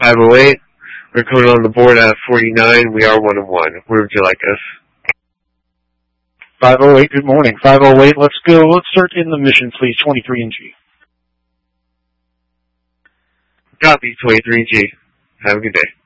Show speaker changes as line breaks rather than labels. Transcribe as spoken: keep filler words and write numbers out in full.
five oh eight. We're coming on the board at forty-nine. We are one and one. Where would you like us?
five oh eight, good morning. five oh eight, let's go. Let's start in the mission, please. twenty-three N G.
Copy, twenty-three G. Have a good day.